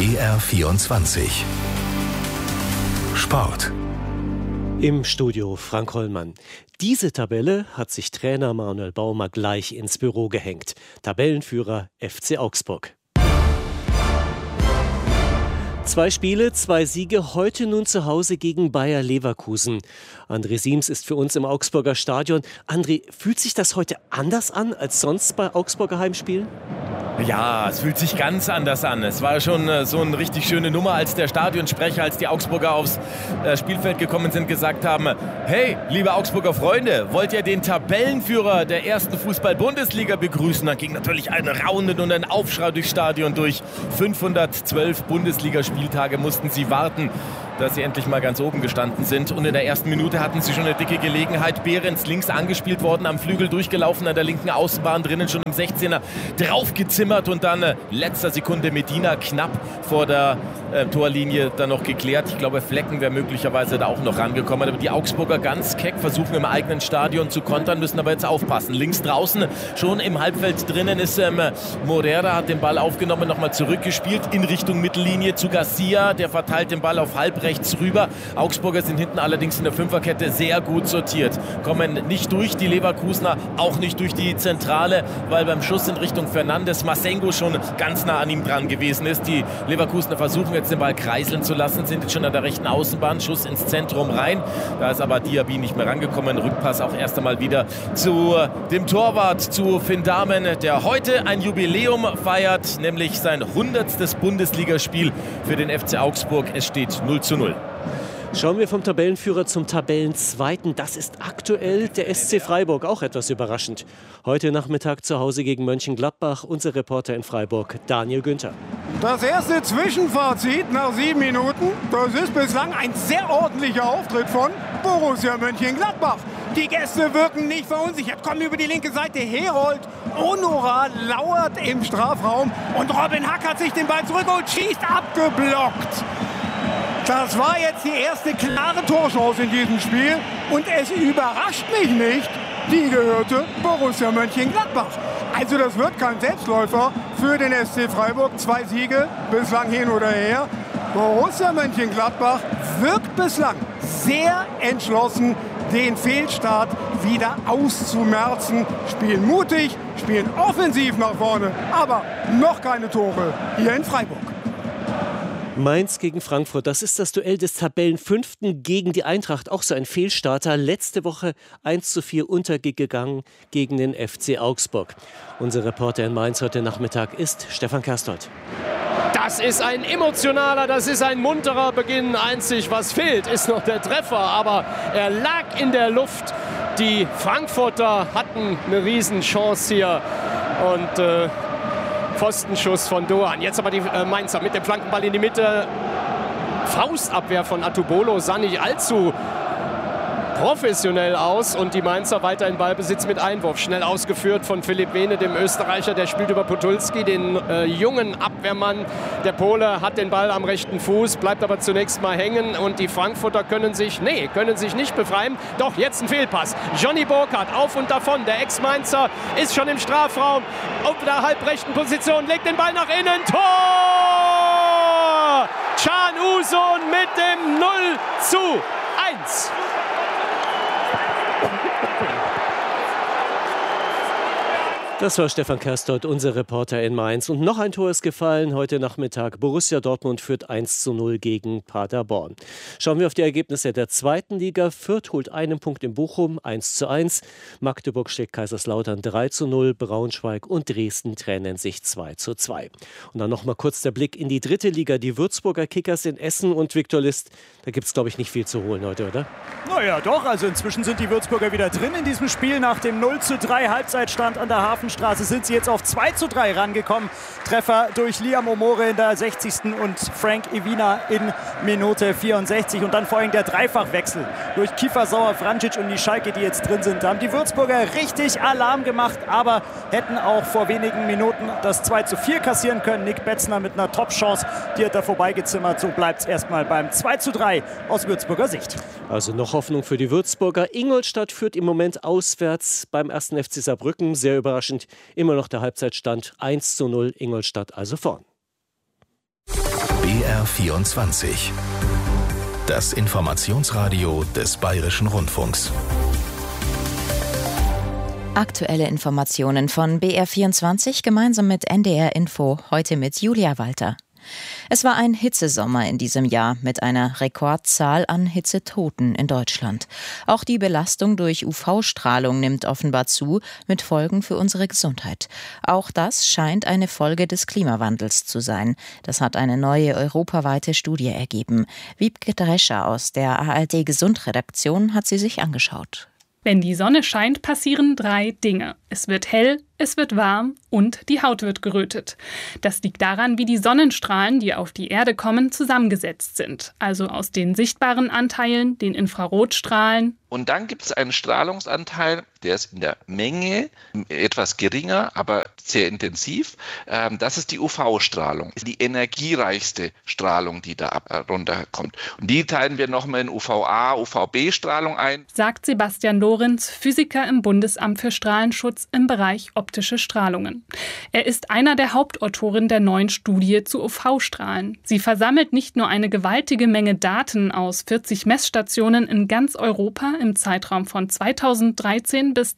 BR24 Sport. Im Studio Frank Hollmann. Diese Tabelle hat sich Trainer Manuel Baumer gleich ins Büro gehängt. Tabellenführer FC Augsburg. 2 Spiele, 2 Siege, heute nun zu Hause gegen Bayer Leverkusen. André Siems ist für uns im Augsburger Stadion. André, fühlt sich das heute anders an als sonst bei Augsburger Heimspielen? Ja, es fühlt sich ganz anders an. Es war schon so eine richtig schöne Nummer, als der Stadionsprecher, als die Augsburger aufs Spielfeld gekommen sind, gesagt haben: Hey, liebe Augsburger Freunde, wollt ihr den Tabellenführer der ersten Fußball-Bundesliga begrüßen? Dann ging natürlich ein Raunen und ein Aufschrei durchs Stadion durch. 512 Bundesligaspieltage mussten sie warten, dass sie endlich mal ganz oben gestanden sind. Und in der ersten Minute hatten sie schon eine dicke Gelegenheit. Behrens links angespielt worden, am Flügel durchgelaufen, an der linken Außenbahn drinnen schon im 16er draufgezimmert und dann letzter Sekunde Medina knapp vor der Torlinie dann noch geklärt. Ich glaube, Flecken wäre möglicherweise da auch noch rangekommen. Aber die Augsburger ganz keck versuchen im eigenen Stadion zu kontern, müssen aber jetzt aufpassen. Links draußen, schon im Halbfeld drinnen ist Morera, hat den Ball aufgenommen, nochmal zurückgespielt in Richtung Mittellinie zu Garcia. Der verteilt den Ball auf halb rechts rüber. Augsburger sind hinten allerdings in der Fünferkette sehr gut sortiert. Kommen nicht durch die Leverkusener, auch nicht durch die Zentrale, weil beim Schuss in Richtung Fernandes Masengo schon ganz nah an ihm dran gewesen ist. Die Leverkusener versuchen jetzt den Ball kreiseln zu lassen, sind jetzt schon an der rechten Außenbahn, Schuss ins Zentrum rein. Da ist aber Diaby nicht mehr rangekommen. Rückpass auch erst einmal wieder zu dem Torwart, zu Finn Dahmen, der heute ein Jubiläum feiert, nämlich sein 100. Bundesligaspiel für den FC Augsburg. Es steht 0:0. Schauen wir vom Tabellenführer zum Tabellenzweiten. Das ist aktuell der SC Freiburg, auch etwas überraschend. Heute Nachmittag zu Hause gegen Mönchengladbach. Unser Reporter in Freiburg, Daniel Günther. Das erste Zwischenfazit nach 7 Minuten. Das ist bislang ein sehr ordentlicher Auftritt von Borussia Mönchengladbach. Die Gäste wirken nicht verunsichert, kommen über die linke Seite. Herold Onora lauert im Strafraum und Robin Hack hat sich den Ball zurück und schießt abgeblockt. Das war jetzt die erste klare Torchance in diesem Spiel und es überrascht mich nicht, die gehörte Borussia Mönchengladbach. Also das wird kein Selbstläufer für den SC Freiburg. 2 Siege bislang hin oder her. Borussia Mönchengladbach wirkt bislang sehr entschlossen, den Fehlstart wieder auszumerzen. Spielen mutig, spielen offensiv nach vorne, aber noch keine Tore hier in Freiburg. Mainz gegen Frankfurt, das ist das Duell des Tabellenfünften gegen die Eintracht. Auch so ein Fehlstarter. Letzte Woche 1:4 untergegangen gegen den FC Augsburg. Unser Reporter in Mainz heute Nachmittag ist Stefan Kerstold. Das ist ein emotionaler, das ist ein munterer Beginn. Einzig, was fehlt, ist noch der Treffer. Aber er lag in der Luft. Die Frankfurter hatten eine Riesenchance hier. Und Pfostenschuss von Doan. Jetzt aber die Mainzer mit dem Flankenball in die Mitte. Faustabwehr von Atubolo sah nicht allzu professionell aus und die Mainzer weiter in Ballbesitz mit Einwurf. Schnell ausgeführt von Philipp Wehne, dem Österreicher. Der spielt über Podolski, den jungen Abwehrmann. Der Pole hat den Ball am rechten Fuß, bleibt aber zunächst mal hängen und die Frankfurter können sich nicht befreien. Doch, jetzt ein Fehlpass. Johnny Burkhardt auf und davon. Der Ex-Mainzer ist schon im Strafraum. Auf der halbrechten Position, legt den Ball nach innen. Tor! Can Uzun mit dem 0:1. Das war Stefan Kerstold, unser Reporter in Mainz. Und noch ein Tor ist gefallen heute Nachmittag. Borussia Dortmund führt 1:0 gegen Paderborn. Schauen wir auf die Ergebnisse der zweiten Liga. Fürth holt einen Punkt in Bochum, 1:1. Magdeburg schlägt Kaiserslautern 3:0. Braunschweig und Dresden trennen sich 2:2. Und dann noch mal kurz der Blick in die dritte Liga. Die Würzburger Kickers in Essen und Viktor List. Da gibt es, glaube ich, nicht viel zu holen heute, oder? Naja, doch. Also inzwischen sind die Würzburger wieder drin in diesem Spiel. Nach dem 0:3 Halbzeitstand an der Hafenstraße sind sie jetzt auf 2:3 rangekommen. Treffer durch Liam Omore in der 60. und Frank Iwina in Minute 64. Und dann vor allem der Dreifachwechsel durch Kiefer Sauer, Vrancic und die Schalke, die jetzt drin sind. Da haben die Würzburger richtig Alarm gemacht, aber hätten auch vor wenigen Minuten das 2:4 kassieren können. Nick Betzner mit einer Top-Chance, die hat er vorbeigezimmert. So bleibt es erstmal beim 2:3 aus Würzburger Sicht. Also noch Hoffnung für die Würzburger. Ingolstadt führt im Moment auswärts beim 1. FC Saarbrücken. Sehr überraschend. Immer noch der Halbzeitstand 1:0, Ingolstadt also vorn. BR24. Das Informationsradio des Bayerischen Rundfunks. Aktuelle Informationen von BR24 gemeinsam mit NDR Info, heute mit Julia Walter. Es war ein Hitzesommer in diesem Jahr mit einer Rekordzahl an Hitzetoten in Deutschland. Auch die Belastung durch UV-Strahlung nimmt offenbar zu, mit Folgen für unsere Gesundheit. Auch das scheint eine Folge des Klimawandels zu sein. Das hat eine neue europaweite Studie ergeben. Wiebke Drescher aus der ARD-Gesundredaktion hat sie sich angeschaut. Wenn die Sonne scheint, passieren 3 Dinge. Es wird hell, es wird warm und die Haut wird gerötet. Das liegt daran, wie die Sonnenstrahlen, die auf die Erde kommen, zusammengesetzt sind. Also aus den sichtbaren Anteilen, den Infrarotstrahlen. Und dann gibt es einen Strahlungsanteil, der ist in der Menge etwas geringer, aber sehr intensiv. Das ist die UV-Strahlung, die energiereichste Strahlung, die da runterkommt. Und die teilen wir nochmal in UVA, UVB-Strahlung ein. Sagt Sebastian Lorenz, Physiker im Bundesamt für Strahlenschutz im Bereich optische Strahlungen. Er ist einer der Hauptautoren der neuen Studie zu UV-Strahlen. Sie versammelt nicht nur eine gewaltige Menge Daten aus 40 Messstationen in ganz Europa im Zeitraum von 2013 bis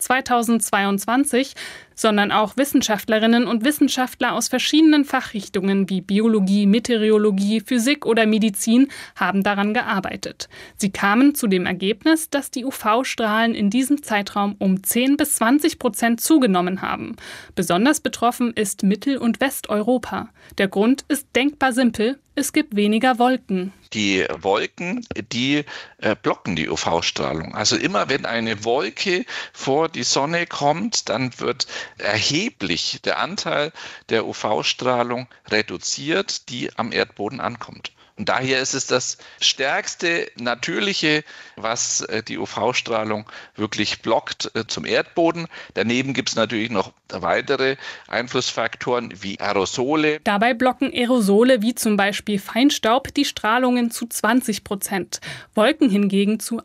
2022, sondern auch Wissenschaftlerinnen und Wissenschaftler aus verschiedenen Fachrichtungen wie Biologie, Meteorologie, Physik oder Medizin haben daran gearbeitet. Sie kamen zu dem Ergebnis, dass die UV-Strahlen in diesem Zeitraum um 10 bis 20% zugenommen haben. Besonders betroffen ist Mittel- und Westeuropa. Der Grund ist denkbar simpel: es gibt weniger Wolken. Die Wolken, die blocken die UV-Strahlung. Also immer wenn eine Wolke vor die Sonne kommt, dann wird erheblich der Anteil der UV-Strahlung reduziert, die am Erdboden ankommt. Und daher ist es das stärkste Natürliche, was die UV-Strahlung wirklich blockt zum Erdboden. Daneben gibt es natürlich noch weitere Einflussfaktoren wie Aerosole. Dabei blocken Aerosole wie zum Beispiel Feinstaub die Strahlungen zu 20%, Wolken hingegen zu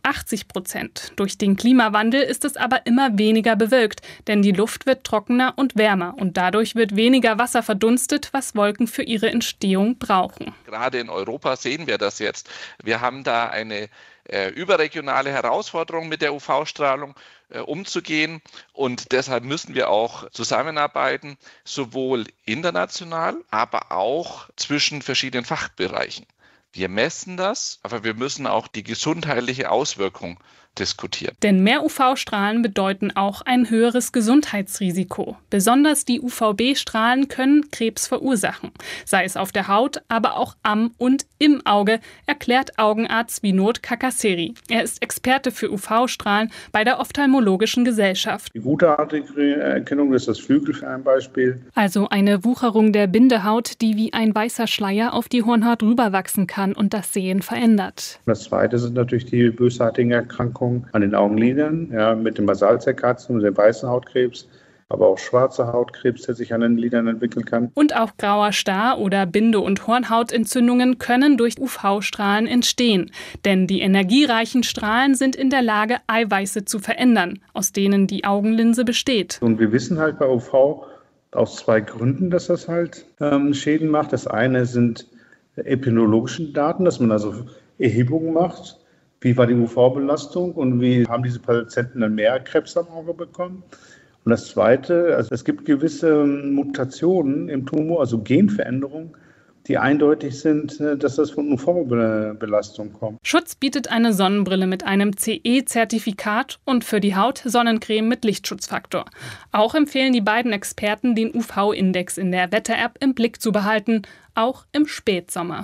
80%. Durch den Klimawandel ist es aber immer weniger bewölkt, denn die Luft wird trockener und wärmer und dadurch wird weniger Wasser verdunstet, was Wolken für ihre Entstehung brauchen. Gerade in Europa sehen wir das jetzt. Wir haben da eine überregionale Herausforderung mit der UV-Strahlung umzugehen und deshalb müssen wir auch zusammenarbeiten, sowohl international, aber auch zwischen verschiedenen Fachbereichen. Wir messen das, aber wir müssen auch die gesundheitliche Auswirkung diskutieren. Denn mehr UV-Strahlen bedeuten auch ein höheres Gesundheitsrisiko. Besonders die UVB-Strahlen können Krebs verursachen. Sei es auf der Haut, aber auch am und im Auge, erklärt Augenarzt Vinod Kakasseri. Er ist Experte für UV-Strahlen bei der Ophthalmologischen Gesellschaft. Die gutartige Erkennung ist das Flügel für ein Beispiel. Also eine Wucherung der Bindehaut, die wie ein weißer Schleier auf die Hornhaut rüberwachsen kann und das Sehen verändert. Das zweite sind natürlich die bösartigen Erkrankungen an den Augenlidern, mit dem Basalzellkarzinom, dem weißen Hautkrebs, aber auch schwarzer Hautkrebs, der sich an den Lidern entwickeln kann. Und auch grauer Star- oder Binde- und Hornhautentzündungen können durch UV-Strahlen entstehen. Denn die energiereichen Strahlen sind in der Lage, Eiweiße zu verändern, aus denen die Augenlinse besteht. Und wir wissen halt bei UV aus 2 Gründen, dass das halt Schäden macht. Das eine sind epidemiologische Daten, dass man also Erhebungen macht. Wie war die UV-Belastung und wie haben diese Patienten dann mehr Krebs am Auge bekommen? Und das Zweite, also es gibt gewisse Mutationen im Tumor, also Genveränderungen, die eindeutig sind, dass das von UV-Belastung kommt. Schutz bietet eine Sonnenbrille mit einem CE-Zertifikat und für die Haut Sonnencreme mit Lichtschutzfaktor. Auch empfehlen die beiden Experten, den UV-Index in der Wetter-App im Blick zu behalten, auch im Spätsommer.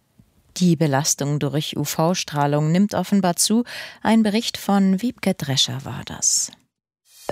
Die Belastung durch UV-Strahlung nimmt offenbar zu. Ein Bericht von Wiebke Drescher war das.